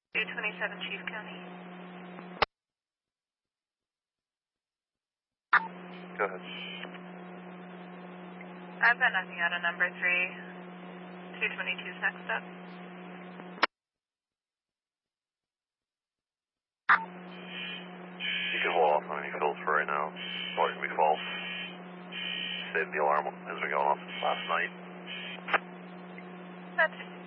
227 Chief County. Go ahead. I've got nothing out of number 3. 222's next up. You can hold off on any fills for right now. It's probably going to be false. Save the alarm as we go off last night. That's